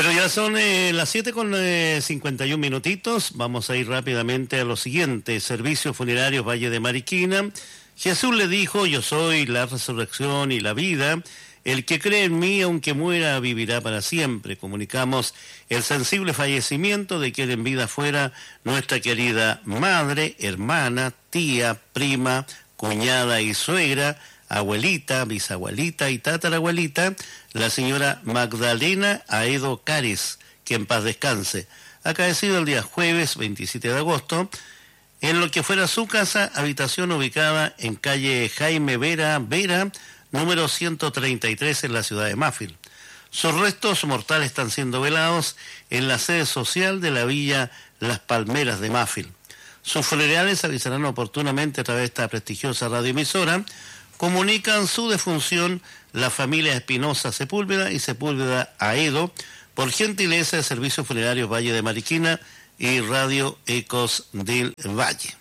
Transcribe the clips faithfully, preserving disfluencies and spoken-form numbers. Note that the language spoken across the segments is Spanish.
Bueno, ya son eh, las siete con eh, cincuenta y un minutitos. Vamos a ir rápidamente a lo siguiente. Servicios Funerarios Valle de Mariquina. Jesús le dijo, yo soy la resurrección y la vida. El que cree en mí, aunque muera, vivirá para siempre. Comunicamos el sensible fallecimiento de quien en vida fuera nuestra querida madre, hermana, tía, prima, cuñada y suegra, abuelita, bisabuelita y tatarabuelita, la señora Magdalena Aedo Cares, que en paz descanse, acaecido el día jueves veintisiete de agosto, en lo que fuera su casa, habitación ubicada en calle Jaime Vera Vera, número ciento treinta y tres en la ciudad de Mafil. Sus restos mortales están siendo velados en la sede social de la villa Las Palmeras de Mafil. Sus funerales avisarán oportunamente a través de esta prestigiosa radioemisora. Comunican su defunción la familia Espinosa Sepúlveda y Sepúlveda Aedo por gentileza de Servicios Funerarios Valle de Mariquina y Radio Ecos del Valle.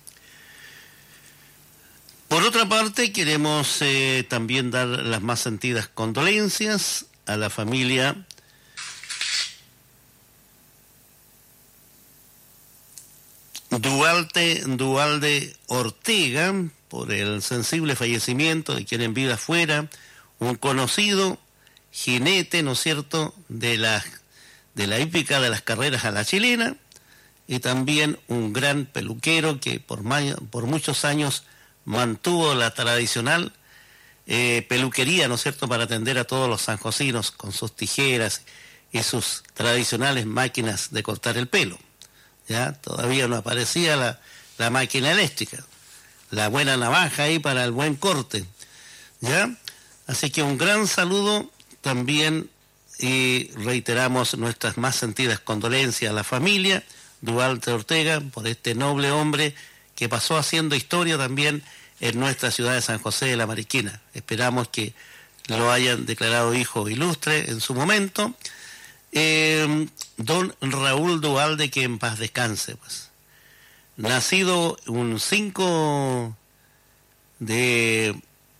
Por otra parte, queremos eh, también dar las más sentidas condolencias a la familia Duarte Dualde Ortega por el sensible fallecimiento de quien en vida fuera un conocido jinete, ¿no es cierto?, de la, de la hípica de las carreras a la chilena, y también un gran peluquero que por, por muchos años mantuvo la tradicional eh, peluquería, ¿no es cierto?, para atender a todos los sanjosinos con sus tijeras y sus tradicionales máquinas de cortar el pelo. Ya todavía no aparecía la, la máquina eléctrica, la buena navaja ahí para el buen corte, ¿ya? Así que un gran saludo también y reiteramos nuestras más sentidas condolencias a la familia Duarte Ortega por este noble hombre que pasó haciendo historia también en nuestra ciudad de San José de la Mariquina. Esperamos que lo hayan declarado hijo ilustre en su momento. Eh, don Raúl Dualde, que en paz descanse, pues. Nacido un cinco de,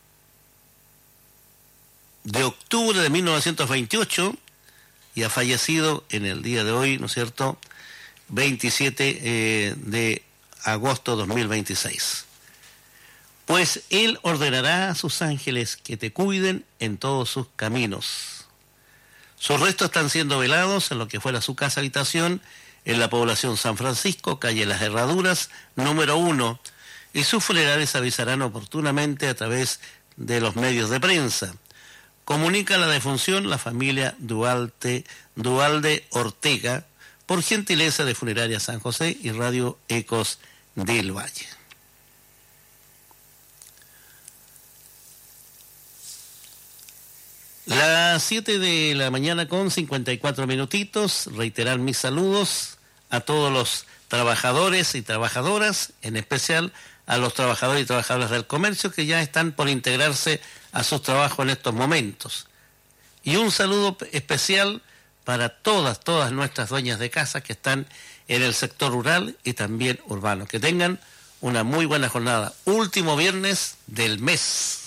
de octubre de mil novecientos veintiocho y ha fallecido en el día de hoy, ¿no es cierto?, veintisiete eh, de agosto de dos mil veintiséis. Pues Él ordenará a sus ángeles que te cuiden en todos sus caminos. Sus restos están siendo velados en lo que fuera su casa habitación en la población San Francisco, calle Las Herraduras, número uno, y sus funerales avisarán oportunamente a través de los medios de prensa. Comunica la defunción la familia Duarte, Dualde Ortega, por gentileza de Funeraria San José y Radio Ecos del Valle. Las siete de la mañana con cincuenta y cuatro minutitos, reiterar mis saludos a todos los trabajadores y trabajadoras, en especial a los trabajadores y trabajadoras del comercio que ya están por integrarse a sus trabajos en estos momentos. Y un saludo especial para todas, todas nuestras dueñas de casa que están en el sector rural y también urbano. Que tengan una muy buena jornada. Último viernes del mes.